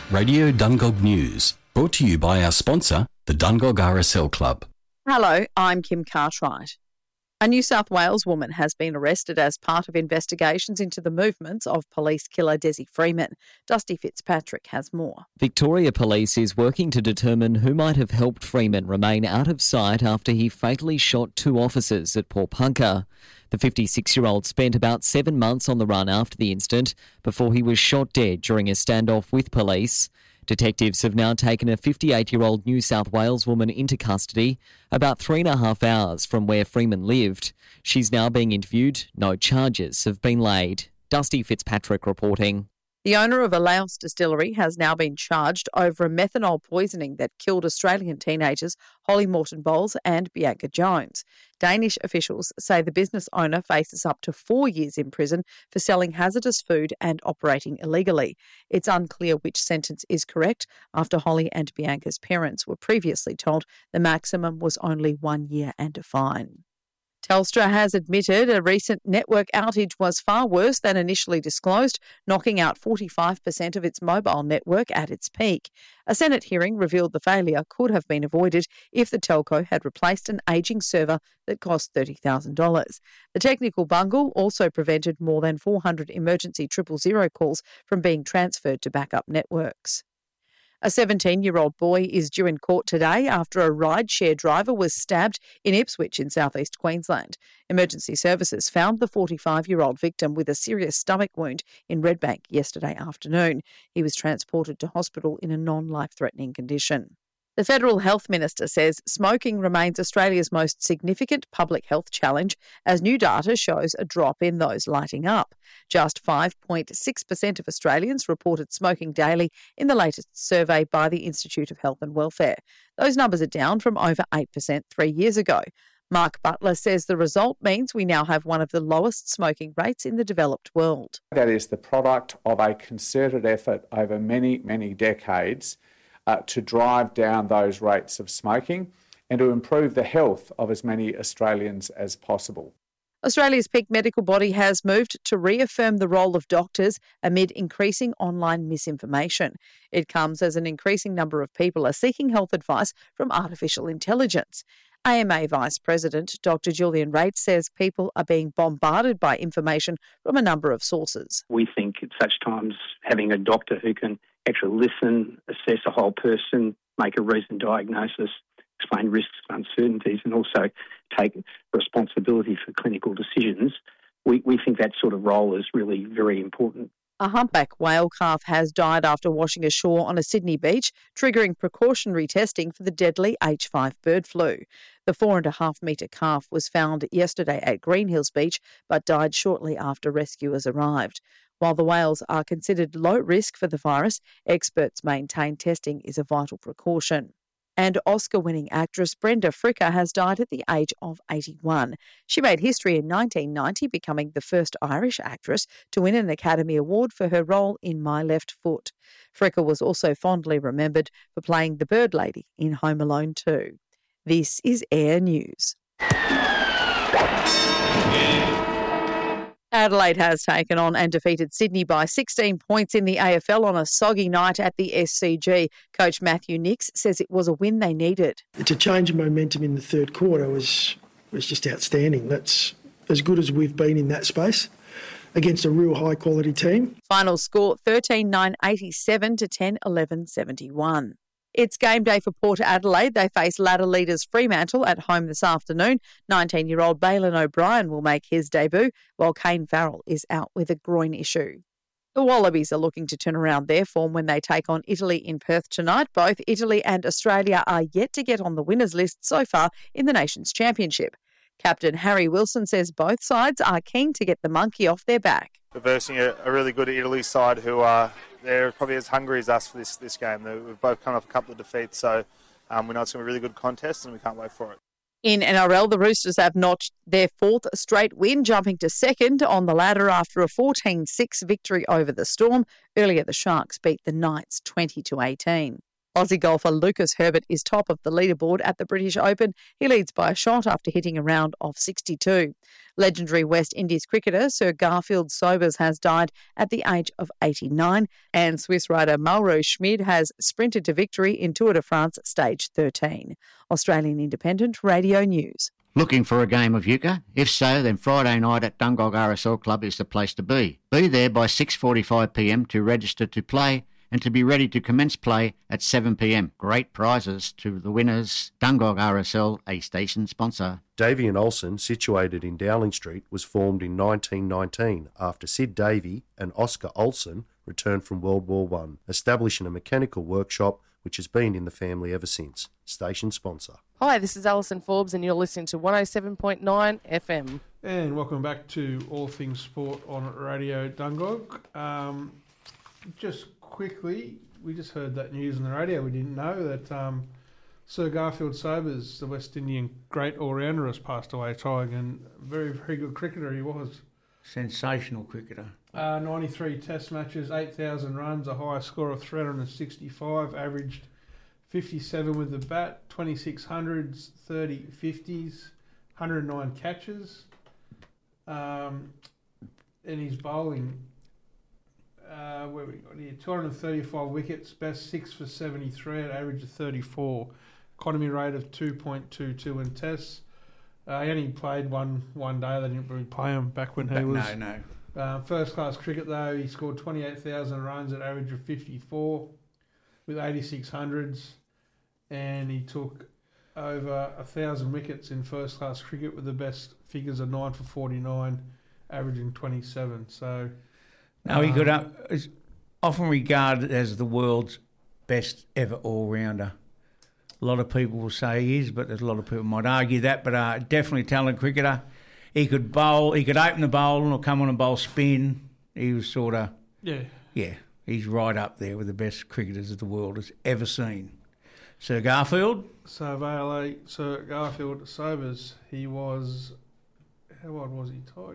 Radio Dungog News, brought to you by our sponsor, the Dungog RSL Club. Hello, I'm Kim Cartwright. A New South Wales woman has been arrested as part of investigations into the movements of police killer Desi Freeman. Dusty Fitzpatrick has more. Victoria Police is working to determine who might have helped Freeman remain out of sight after he fatally shot 2 officers at Porpunka. The 56-year-old spent about 7 months on the run after the incident before he was shot dead during a standoff with police. Detectives have now taken a 58-year-old New South Wales woman into custody about 3.5 hours from where Freeman lived. She's now being interviewed. No charges have been laid. Dusty Fitzpatrick reporting. The owner of a Laos distillery has now been charged over a methanol poisoning that killed Australian teenagers Holly Morton Bowles and Bianca Jones. Danish officials say the business owner faces up to 4 years in prison for selling hazardous food and operating illegally. It's unclear which sentence is correct after Holly and Bianca's parents were previously told the maximum was only 1 year and a fine. Telstra has admitted a recent network outage was far worse than initially disclosed, knocking out 45% of its mobile network at its peak. A Senate hearing revealed the failure could have been avoided if the telco had replaced an ageing server that cost $30,000. The technical bungle also prevented more than 400 emergency 000 calls from being transferred to backup networks. A 17-year-old boy is due in court today after a rideshare driver was stabbed in Ipswich in southeast Queensland. Emergency services found the 45-year-old victim with a serious stomach wound in Redbank yesterday afternoon. He was transported to hospital in a non-life-threatening condition. The Federal Health Minister says smoking remains Australia's most significant public health challenge as new data shows a drop in those lighting up. Just 5.6% of Australians reported smoking daily in the latest survey by the Institute of Health and Welfare. Those numbers are down from over 8% 3 years ago. Mark Butler says the result means we now have one of the lowest smoking rates in the developed world. That is the product of a concerted effort over many, many decades to drive down those rates of smoking and to improve the health of as many Australians as possible. Australia's peak medical body has moved to reaffirm the role of doctors amid increasing online misinformation. It comes as an increasing number of people are seeking health advice from artificial intelligence. AMA Vice President Dr. Julian Raitt says people are being bombarded by information from a number of sources. We think at such times having a doctor who can actually listen, assess a whole person, make a reasoned diagnosis, explain risks and uncertainties, and also take responsibility for clinical decisions, we think that sort of role is really very important. A humpback whale calf has died after washing ashore on a Sydney beach, triggering precautionary testing for the deadly H5 bird flu. The 4.5-metre calf was found yesterday at Green Hills Beach but died shortly after rescuers arrived. While the whales are considered low risk for the virus, experts maintain testing is a vital precaution. And Oscar-winning actress Brenda Fricker has died at the age of 81. She made history in 1990, becoming the first Irish actress to win an Academy Award for her role in My Left Foot. Fricker was also fondly remembered for playing the Bird Lady in Home Alone 2. This is Air News. Adelaide has taken on and defeated Sydney by 16 points in the AFL on a soggy night at the SCG. Coach Matthew Nicks says it was a win they needed. To change momentum in the third quarter was just outstanding. That's as good as we've been in that space against a real high-quality team. Final score 13-9-87 to 10-11-71. It's game day for Port Adelaide. They face ladder leaders Fremantle at home this afternoon. 19-year-old Balin O'Brien will make his debut, while Kane Farrell is out with a groin issue. The Wallabies are looking to turn around their form when they take on Italy in Perth tonight. Both Italy and Australia are yet to get on the winners list so far in the Nations Championship. Captain Harry Wilson says both sides are keen to get the monkey off their back. We're versing a really good Italy side who are they're probably as hungry as us for this game. We've both come off a couple of defeats, so we know it's going to be a really good contest and we can't wait for it. In NRL, the Roosters have notched their 4th straight win, jumping to 2nd on the ladder after a 14-6 victory over the Storm. Earlier, the Sharks beat the Knights 20-18. Aussie golfer Lucas Herbert is top of the leaderboard at the British Open. He leads by a shot after hitting a round of 62. Legendary West Indies cricketer Sir Garfield Sobers has died at the age of 89, and Swiss rider Mauro Schmid has sprinted to victory in Tour de France Stage 13. Australian Independent Radio News. Looking for a game of euchre? If so, then Friday night at Dungog RSL Club is the place to be. Be there by 6:45pm to register to play and to be ready to commence play at 7pm. Great prizes to the winners. Dungog RSL, a station sponsor. Davey and Olsen, situated in Dowling Street, was formed in 1919 after Sid Davey and Oscar Olsen returned from World War I, establishing a mechanical workshop which has been in the family ever since. Station sponsor. Hi, this is Alison Forbes and you're listening to 107.9 FM. And welcome back to All Things Sport on Radio Dungog. Just quickly, we just heard that news on the radio. We didn't know that Sir Garfield Sobers, the West Indian great all-rounder, has passed away, trying, and very, very good cricketer he was. Sensational cricketer. 93 test matches, 8,000 runs, a high score of 365, averaged 57 with the bat, 26 hundreds, 30 50s, 109 catches. And his bowling, where we got here, 235 wickets, best 6 for 73 at average of 34, economy rate of 2.22 in tests. He only played one day. They didn't really play him back when he was. No. First class cricket though, he scored 28,000 runs at average of 54 with 86 hundreds, and he took over 1,000 wickets in first class cricket with the best figures of 9 for 49, averaging 27. So. No, he is often regarded as the world's best ever all-rounder. A lot of people will say he is, but there's a lot of people might argue that, but definitely a talented cricketer. He could bowl, he could open the bowl or come on and bowl spin. He was sort of... Yeah, he's right up there with the best cricketers that the world has ever seen. Sir Garfield? Sir Garfield Sobers, he was... How old was he, Ty?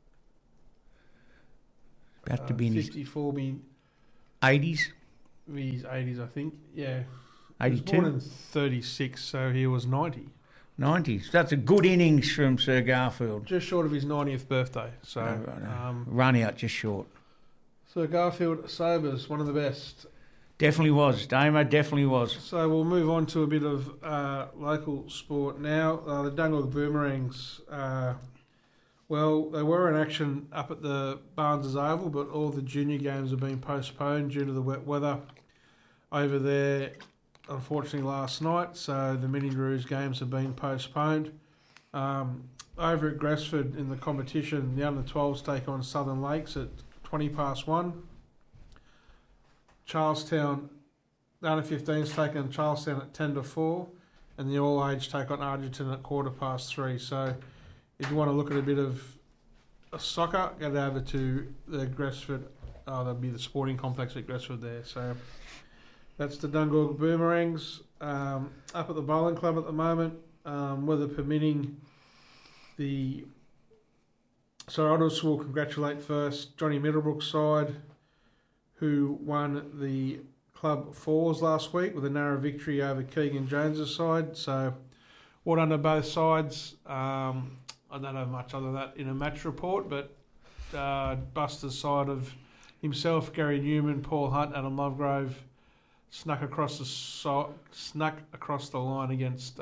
About to be in 54, 80s? His 80s, I think, yeah. 82? He was born in 36, so he was 90. 90s. That's a good innings from Sir Garfield. Just short of his 90th birthday. So run out just short. Sir Garfield Sobers, one of the best. Definitely was. Damo definitely was. So we'll move on to a bit of local sport now. The Dungog Boomerangs... Well, they were in action up at the Barnes' Oval, but all the junior games have been postponed due to the wet weather over there, unfortunately, last night. So the Mini Drews games have been postponed. Over at Gresford in the competition, the under-12s take on Southern Lakes at 1:20. Charlestown, the under-15s take on Charlestown at 10:04, and the all-age take on Argenton at 3:15. So... if you want to look at a bit of soccer, get over to the Gresford. That'll be the sporting complex at Gresford there. So that's the Dungog Boomerangs. Up at the bowling club at the moment, weather permitting. I just will congratulate first Johnny Middlebrook's side, who won the club fours last week with a narrow victory over Keegan Jones's side. So well done to both sides. I don't have much other than that in a match report, but Buster's side of himself, Gary Newman, Paul Hunt, Adam Lovegrove, snuck across the line against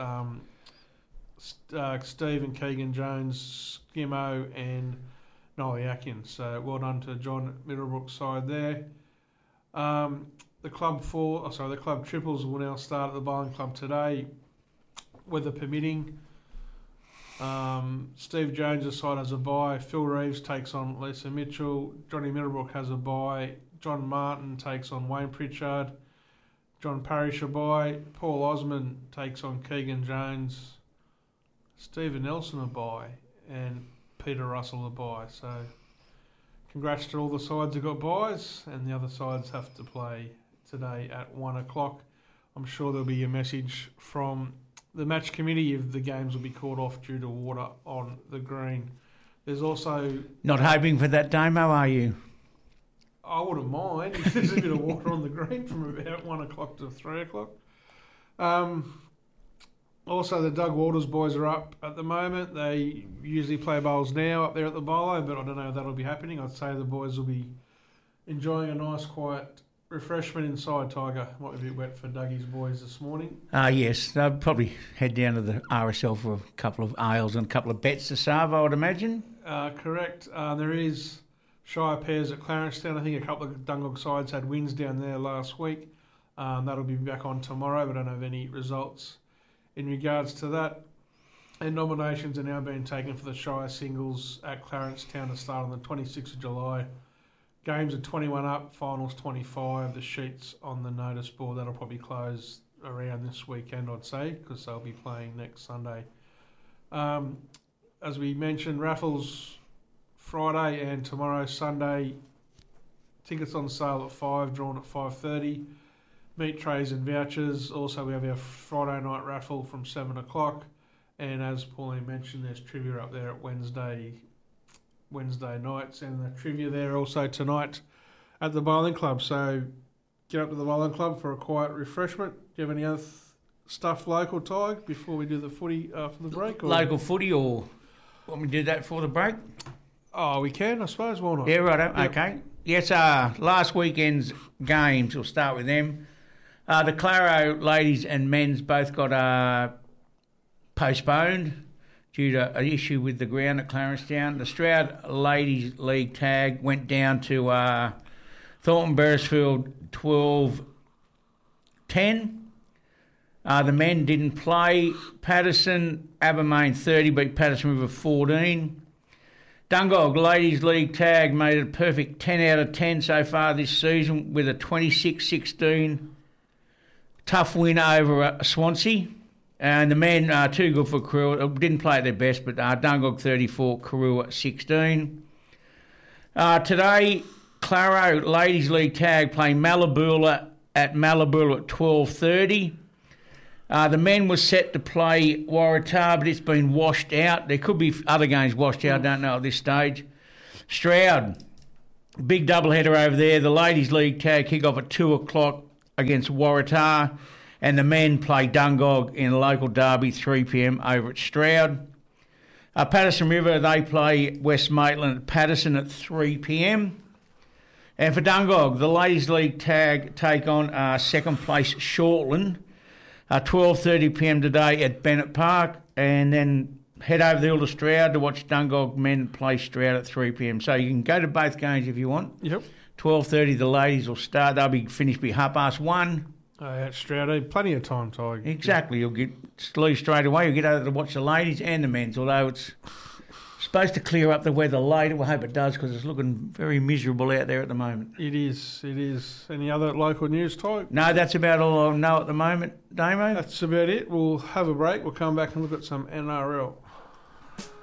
Steve and Keegan Jones, Skimmo, and Nolly Atkins. So well done to John Middlebrook's side there. The club triples will now start at the bowling club today, weather permitting. Steve Jones' side has a bye. Phil Reeves takes on Lisa Mitchell. Johnny Middlebrook has a bye. John Martin takes on Wayne Pritchard. John Parrish a bye. Paul Osmond takes on Keegan Jones. Stephen Nelson a bye. And Peter Russell a bye. So congrats to all the sides who got byes, and the other sides have to play today at 1:00. I'm sure there'll be a message from the match committee if the games will be called off due to water on the green. There's also... Not hoping for that, Damo, are you? I wouldn't mind if there's a bit of water on the green from about 1 o'clock to 3 o'clock. Also, the Doug Waters boys are up at the moment. They usually play bowls now up there at the bowler, but I don't know if that'll be happening. I'd say the boys will be enjoying a nice, quiet refreshment inside, Tiger. Might be a bit wet for Dougie's boys this morning. Yes, they'll probably head down to the RSL for a couple of ales and a couple of bets to serve, I would imagine. Correct. There is Shire pairs at Clarencetown. I think a couple of Dungog sides had wins down there last week. That'll be back on tomorrow, but I don't have any results in regards to that. And nominations are now being taken for the Shire singles at Clarencetown to start on the 26th of July. Games are 21 up, finals 25. The sheets on the notice board, that'll probably close around this weekend, I'd say, because they'll be playing next Sunday. As we mentioned, raffles Friday and tomorrow, Sunday. Tickets on sale at 5, drawn at 5:30. Meat trays and vouchers. Also, we have our Friday night raffle from 7 o'clock. And as Pauline mentioned, there's trivia up there at Wednesday nights, and the trivia there also tonight at the Bowling Club. So get up to the Bowling Club for a quiet refreshment. Do you have any other stuff local, Tig, before we do the footy after the break? Or? Local footy, or want me to do that before the break? Oh, we can, I suppose. Why not? Yeah, right. Yep. Okay. Yes, last weekend's games, we'll start with them. The Claro ladies and men's both got postponed due to an issue with the ground at Clarencetown. The Stroud Ladies League tag went down to Thornton Beresfield 12-10. The men didn't play. Patterson, Abermain 30 beat Patterson River 14. Dungog Ladies League tag made it a perfect 10 out of 10 so far this season with a 26-16 tough win over Swansea. And the men are too good for Karua. Didn't play at their best, but Dungog 34, Karua 16. Today, Claro Ladies League tag playing Malabula at 12:30. The men were set to play Waratah, but it's been washed out. There could be other games washed out, I don't know at this stage. Stroud, big doubleheader over there. The Ladies League tag kick off at 2 o'clock against Waratah, and the men play Dungog in a local derby, 3 p.m. over at Stroud. Patterson River, they play West Maitland at Patterson at 3 p.m. And for Dungog, the Ladies League tag take on second place Shortland, 12:30 p.m. today at Bennett Park, and then head over the hill to Stroud to watch Dungog men play Stroud at 3 p.m. So you can go to both games if you want. Yep. 12:30 the ladies will start. They'll be finished by 1:30. At Stroud, plenty of time, Tig. Exactly. You'll leave straight away. You'll get over to watch the ladies and the men's, although it's supposed to clear up the weather later. We'll hope it does, because it's looking very miserable out there at the moment. It is. Any other local news, Tig? No, that's about all I know at the moment, Damo. That's about it. We'll have a break. We'll come back and look at some NRL.